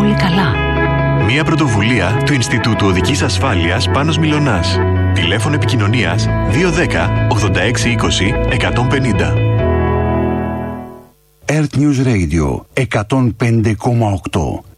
όλοι καλά. Μια πρωτοβουλία του Ινστιτούτου Οδικής Ασφάλειας Πάνος Μιλωνάς. Τηλέφωνο επικοινωνίας 210 8620 150. Earth News Radio 105,8.